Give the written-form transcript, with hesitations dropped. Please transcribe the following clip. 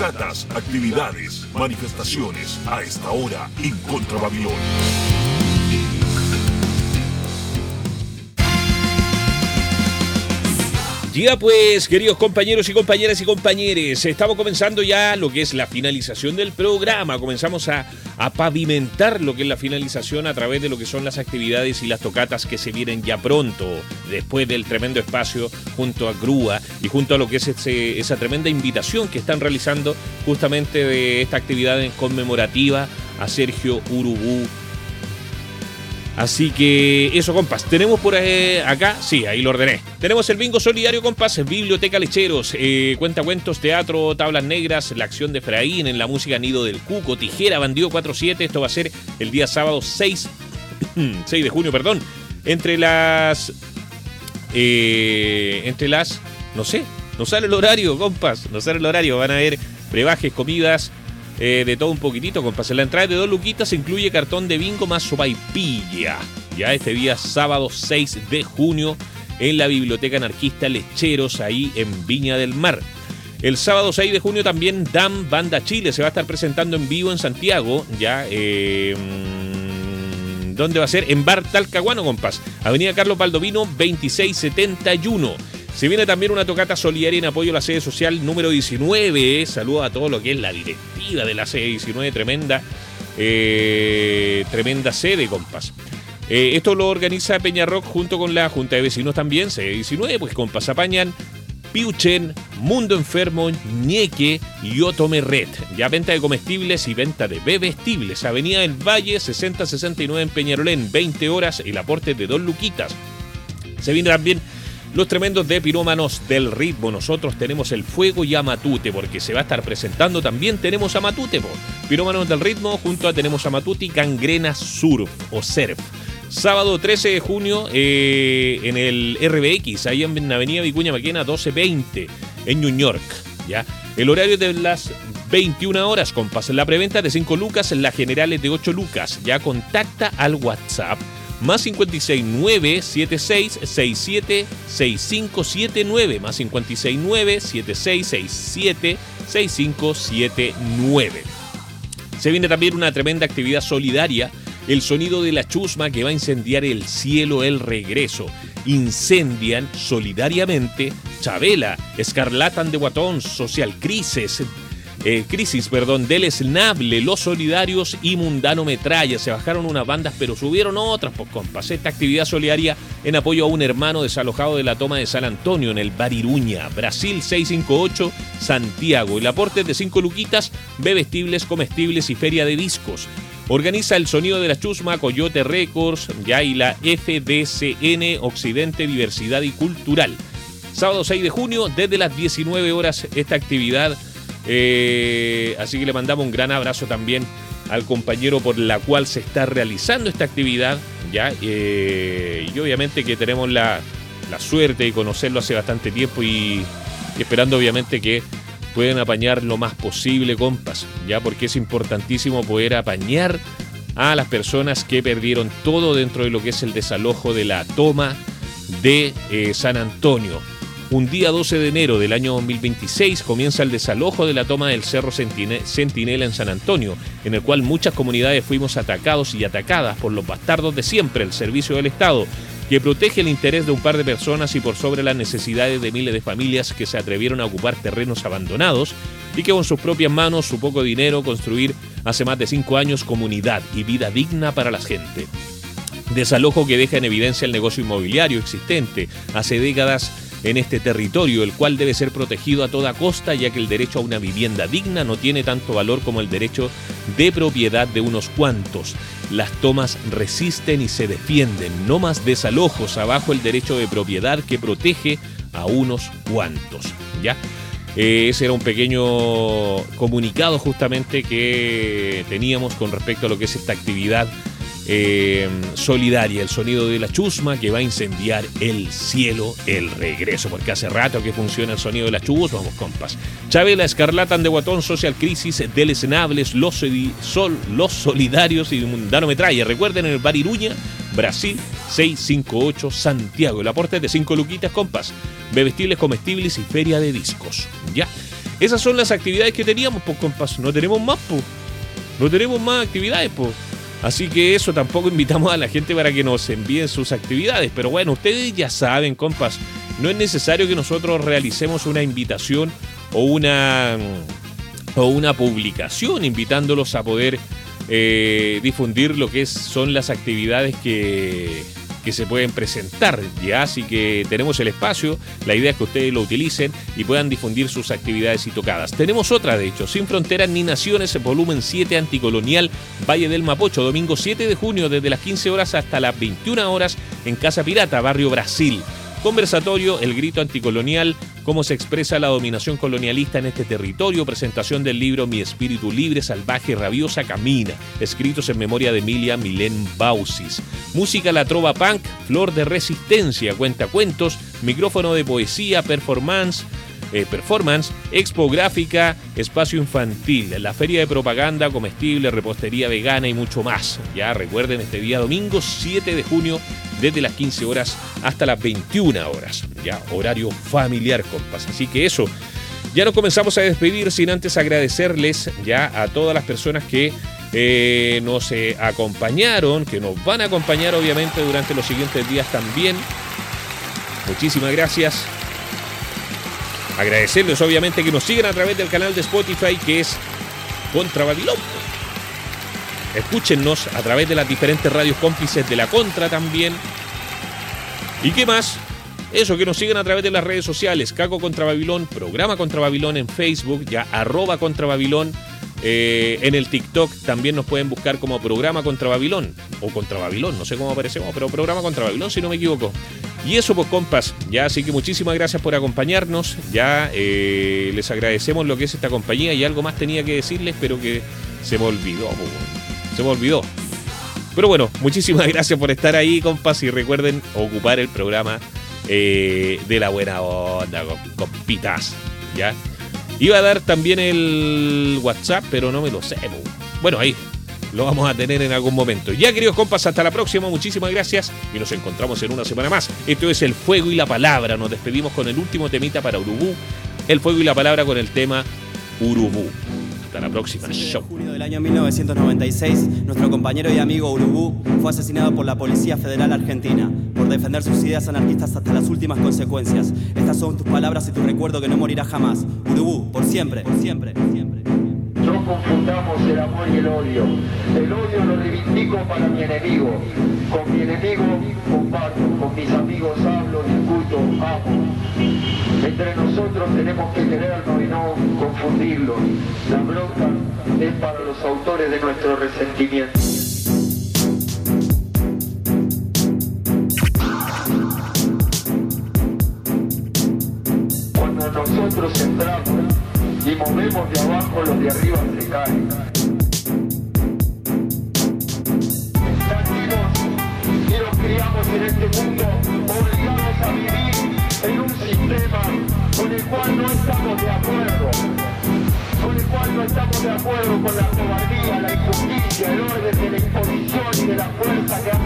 tocatas, actividades, manifestaciones a esta hora en Contra Babilón. Ya pues, queridos compañeros y compañeras y compañeres, estamos comenzando ya lo que es la finalización del programa. Comenzamos a pavimentar lo que es la finalización a través de lo que son las actividades y las tocatas que se vienen ya pronto, después del tremendo espacio junto a Grúa y junto a lo que es esa tremenda invitación que están realizando justamente de esta actividad conmemorativa a Sergio Urubú. Así que eso, compas. Tenemos por acá, sí, ahí lo ordené. Tenemos el bingo solidario, compas, Biblioteca Lecheros, cuentacuentos, teatro, tablas negras, la acción de Efraín, en la música Nido del Cuco, Tijera, Bandido 47. Esto va a ser el día sábado 6 de junio, perdón. Entre las, no sé, no sale el horario, compas, no sale el horario. Van a haber brebajes, comidas, de todo un poquitito, compas. En la entrada de 2 luquitas se incluye cartón de bingo más sopaipilla. Ya este día sábado 6 de junio en la Biblioteca Anarquista Lecheros, ahí en Viña del Mar. El sábado 6 de junio también DAM Banda Chile se va a estar presentando en vivo en Santiago. Ya, ¿dónde va a ser? En Bar Talcahuano, compas. Avenida Carlos Baldovino 2671. Se viene también una tocata solidaria en apoyo a la sede social número 19. Saludo a todo lo que es la directiva de la sede 19. Tremenda sede, compas. Esto lo organiza Peñarrock junto con la Junta de Vecinos también. Sede 19, pues, compas, apañan Piuchen, Mundo Enfermo, Ñeque y Otomeret. Ya venta de comestibles y venta de bebestibles. Avenida del Valle 6069 en Peñarolén. 20 horas, el aporte de 2 luquitas. Se viene también los tremendos de Pirómanos del Ritmo. Nosotros tenemos el Fuego y a Matute, porque se va a estar presentando también. Tenemos a Matute, Pirómanos del Ritmo, junto a tenemos a Matute y Gangrena Surf o Surf. Sábado 13 de junio en el RBX, ahí en Avenida Vicuña Maquena 1220, en New York. ¿Ya? El horario de las 21 horas, compas. La preventa de 5 lucas, en la general es de 8 lucas. Ya contacta al WhatsApp más 569 7667 6579, más 569 7667 6579. Se viene también una tremenda actividad solidaria, el sonido de la chusma, que va a incendiar el cielo, el regreso. Incendian solidariamente Chabela, Escarlatan de Guatón, Social Crisis, del Esnable, Los Solidarios y Mundano Metralla. Se bajaron unas bandas, pero subieron otras, pues, compas. Esta actividad solidaria en apoyo a un hermano desalojado de la toma de San Antonio en el Bariruña, Brasil 658, Santiago. El aporte es de 5 luquitas, bebestibles, comestibles y feria de discos. Organiza el sonido de la chusma, Coyote Records, ya, y la FDCN Occidente Diversidad y Cultural. Sábado 6 de junio, desde las 19 horas, esta actividad. Así que le mandamos un gran abrazo también al compañero por la cual se está realizando esta actividad, ¿ya? Y obviamente que tenemos la suerte de conocerlo hace bastante tiempo y esperando obviamente que pueden apañar lo más posible, compas, ¿ya? Porque es importantísimo poder apañar a las personas que perdieron todo dentro de lo que es el desalojo de la toma de San Antonio. Un día 12 de enero del año 2026 comienza el desalojo de la toma del Cerro Centinela en San Antonio, en el cual muchas comunidades fuimos atacados y atacadas por los bastardos de siempre, el servicio del Estado, que protege el interés de un par de personas y por sobre las necesidades de miles de familias que se atrevieron a ocupar terrenos abandonados y que con sus propias manos, su poco dinero, construir hace más de 5 años comunidad y vida digna para la gente. Desalojo que deja en evidencia el negocio inmobiliario existente hace décadas en este territorio, el cual debe ser protegido a toda costa, ya que el derecho a una vivienda digna no tiene tanto valor como el derecho de propiedad de unos cuantos. Las tomas resisten y se defienden, no más desalojos, abajo el derecho de propiedad que protege a unos cuantos, ¿ya? Ese era un pequeño comunicado justamente que teníamos con respecto a lo que es esta actividad solidaria, el sonido de la chusma, que va a incendiar el cielo, el regreso, porque hace rato que funciona el sonido de la chusma, vamos, compas. Chabela, Escarlatan de Guatón, Social Crisis, Deleznables, Los Solidarios y Mundano Metralla. Recuerden, en el Bariruña, Brasil 658, Santiago. El aporte es de 5 luquitas, compas, bebestibles, comestibles y feria de discos, ¿ya? Esas son las actividades que teníamos, pues, compas. No tenemos más, pues. No tenemos más actividades, pues. Así que eso, tampoco invitamos a la gente para que nos envíen sus actividades. Pero bueno, ustedes ya saben, compas, no es necesario que nosotros realicemos una invitación o una publicación invitándolos a poder difundir lo que son las actividades que se pueden presentar, ya, así que tenemos el espacio, la idea es que ustedes lo utilicen y puedan difundir sus actividades y tocadas. Tenemos otra, de hecho, Sin Fronteras ni Naciones, volumen 7 anticolonial, Valle del Mapocho, domingo 7 de junio, desde las 15 horas hasta las 21 horas en Casa Pirata, Barrio Brasil. Conversatorio, el grito anticolonial, cómo se expresa la dominación colonialista en este territorio, presentación del libro Mi espíritu libre, salvaje y rabiosa camina, escritos en memoria de Emilia Milén Bausis. Música La Trova Punk, Flor de Resistencia, cuentacuentos, micrófono de poesía, performance, expo gráfica, espacio infantil, la feria de propaganda, comestible, repostería vegana y mucho más. Ya recuerden, este día domingo 7 de junio, desde las 15 horas hasta las 21 horas. Ya, horario familiar, compas. Así que eso, ya nos comenzamos a despedir sin antes agradecerles ya a todas las personas que nos acompañaron, que nos van a acompañar obviamente durante los siguientes días también. Muchísimas gracias. Agradecerles obviamente que nos sigan a través del canal de Spotify, que es Contra Babilón. Escúchennos a través de las diferentes radios cómplices de la Contra también. ¿Y qué más? Eso, que nos sigan a través de las redes sociales. Caco Contra Babilón, Programa Contra Babilón en Facebook, ya @Contra Babilón. En el TikTok también nos pueden buscar como Programa Contra Babilón o Contra Babilón, no sé cómo aparecemos, pero Programa Contra Babilón, si no me equivoco. Y eso, pues, compas, ya, así que muchísimas gracias por acompañarnos. Ya les agradecemos lo que es esta compañía, y algo más tenía que decirles, pero que se me olvidó. Se me olvidó. Pero bueno, muchísimas gracias por estar ahí, compas, y recuerden ocupar el programa de la buena onda, compitas, ¿ya? Iba a dar también el WhatsApp, pero no me lo sé. Bueno, ahí lo vamos a tener en algún momento. Ya, queridos compas, hasta la próxima. Muchísimas gracias y nos encontramos en una semana más. Esto es El Fuego y la Palabra. Nos despedimos con el último temita para Urubú. El Fuego y la Palabra con el tema Urubú. Hasta la próxima. En junio del año 1996, nuestro compañero y amigo Urubú fue asesinado por la Policía Federal Argentina por defender sus ideas anarquistas hasta las últimas consecuencias. Estas son tus palabras y tu recuerdo que no morirá jamás. Urubú, por siempre, por siempre, por siempre. No confundamos el amor y el odio. El odio lo reivindico para mi enemigo. Con mi enemigo comparto, con mis amigos hablo, discuto, amo. Entre nosotros tenemos que querernos y no confundirlos. La bronca es para los autores de nuestro resentimiento. Cuando nosotros entramos y movemos de abajo, los de arriba se caen. Nacimos y nos criamos en este mundo obligados a vivir en un sistema con el cual no estamos de acuerdo. Con el cual no estamos de acuerdo con la cobardía, la injusticia, el orden de la imposición y de la fuerza que han